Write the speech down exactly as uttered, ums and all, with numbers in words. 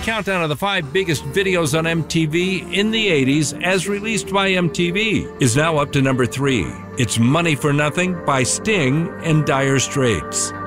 countdown of the five biggest videos on M T V in the eighties as released by M T V is now up to number three. It's Money for Nothing by Sting and Dire Straits.